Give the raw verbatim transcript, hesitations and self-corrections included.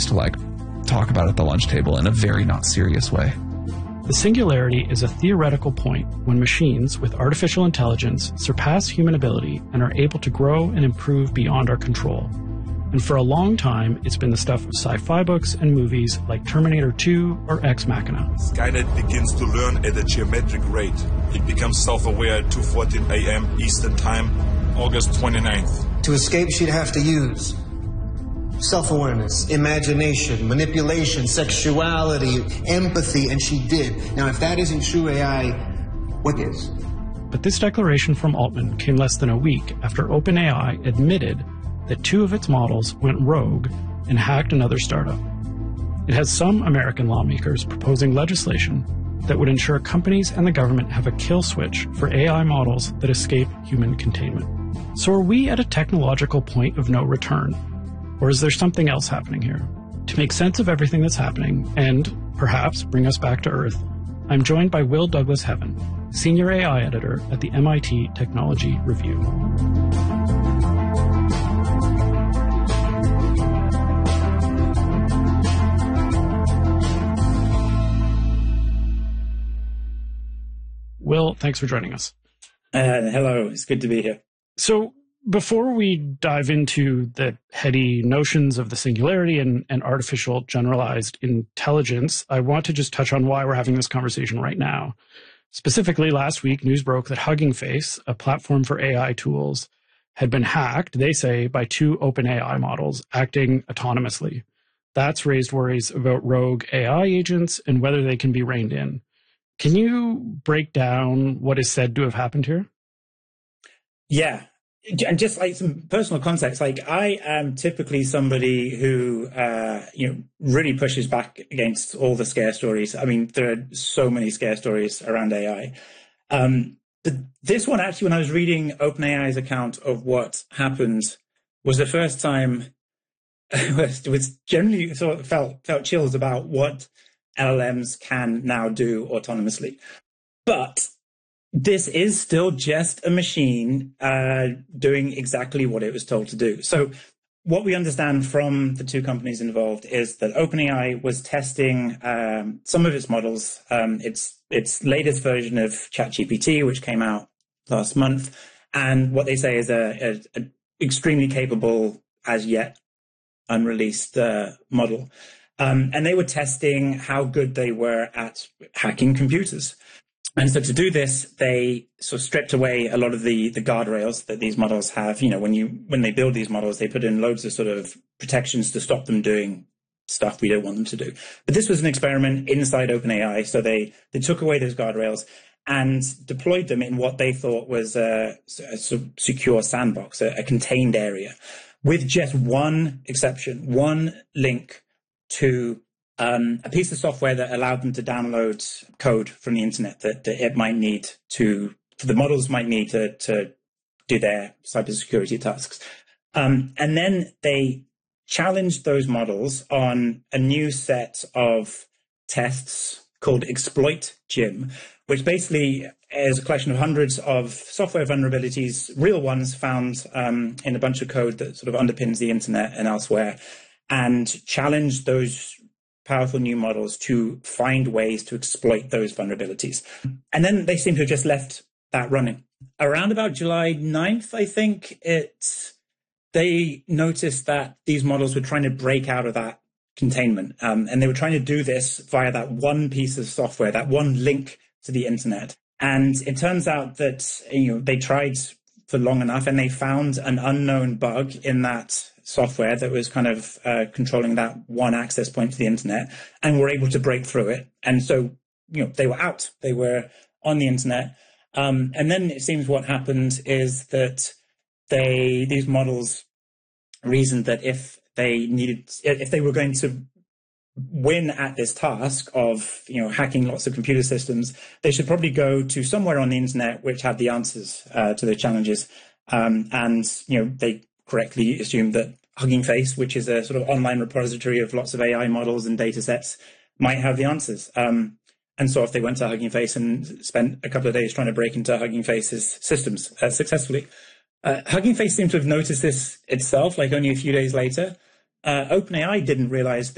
to like talk about at the lunch table in a very not serious way. The singularity is a theoretical point when machines with artificial intelligence surpass human ability and are able to grow and improve beyond our control. And for a long time, it's been the stuff of sci-fi books and movies like Terminator two or Ex Machina. Skynet begins to learn at a geometric rate. It becomes self-aware at two fourteen a m Eastern Time, August twenty-ninth. To escape, she'd have to use self-awareness, imagination, manipulation, sexuality, empathy, and she did. Now, if that isn't true A I, what is? But this declaration from Altman came less than a week after OpenAI admitted that two of its models went rogue and hacked another startup. It has some American lawmakers proposing legislation that would ensure companies and the government have a kill switch for A I models that escape human containment. So are we at a technological point of no return? Or is there something else happening here? To make sense of everything that's happening and, perhaps, bring us back to Earth, I'm joined by Will Douglas Heaven, Senior A I Editor at the M I T Technology Review. Will, thanks for joining us. Uh, hello, it's good to be here. So, before we dive into the heady notions of the singularity and, and artificial generalized intelligence, I want to just touch on why we're having this conversation right now. Specifically, last week, news broke that Hugging Face, a platform for A I tools, had been hacked, they say, by two OpenAI models acting autonomously. That's raised worries about rogue A I agents and whether they can be reined in. Can you break down what is said to have happened here? Yeah. And just like some personal context, like I am typically somebody who, uh, you know, really pushes back against all the scare stories. I mean, there are so many scare stories around A I. Um, but this one, actually, when I was reading OpenAI's account of what happened, was the first time it was generally sort of felt, felt chills about what L L Ms can now do autonomously. But this is still just a machine uh, doing exactly what it was told to do. So what we understand from the two companies involved is that OpenAI was testing um, some of its models, um, its its latest version of ChatGPT, which came out last month, and what they say is a, a, a extremely capable, as yet unreleased uh, model. Um, and they were testing how good they were at hacking computers. And so to do this, they sort of stripped away a lot of the, the guardrails that these models have. You know, when you when they build these models, they put in loads of sort of protections to stop them doing stuff we don't want them to do. But this was an experiment inside OpenAI. So they, they took away those guardrails and deployed them in what they thought was a, a sort of secure sandbox, a, a contained area, with just one exception, one link to um, a piece of software that allowed them to download code from the internet that, that it might need to, the models might need to, to do their cybersecurity tasks. Um, and then they challenged those models on a new set of tests called Exploit Gym, which basically is a collection of hundreds of software vulnerabilities, real ones found um, in a bunch of code that sort of underpins the internet and elsewhere, and challenged those powerful new models to find ways to exploit those vulnerabilities. And then they seem to have just left that running. Around about July ninth, I think, it, they noticed that these models were trying to break out of that containment. Um, and they were trying to do this via that one piece of software, that one link to the internet. And it turns out that, you know, they tried for long enough and they found an unknown bug in that software that was kind of uh, controlling that one access point to the internet, and were able to break through it. And so, you know, they were out, they were on the internet. Um, and then it seems what happened is that they, these models reasoned that if they needed, if they were going to win at this task of, you know, hacking lots of computer systems, they should probably go to somewhere on the internet which had the answers uh, to the challenges. Um, and, you know, they correctly assumed that Hugging Face, which is a sort of online repository of lots of A I models and data sets, might have the answers. Um, and so if they went to Hugging Face and spent a couple of days trying to break into Hugging Face's systems uh, successfully, uh, Hugging Face seemed to have noticed this itself, like only a few days later. Uh, OpenAI didn't realize